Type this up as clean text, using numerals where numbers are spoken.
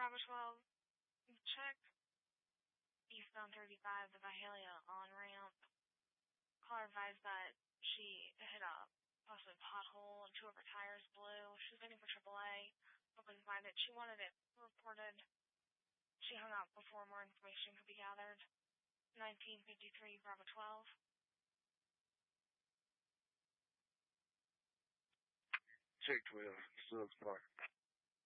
Bravo 12, check eastbound 35, the Vihalia on-ramp. Caller advised that she hit a possibly pothole and 2 of her tires blew. She was waiting for AAA, but couldn't find it. She wanted it reported. She hung up before more information could be gathered. 1953, Bravo 12. Check 12, Subs Park.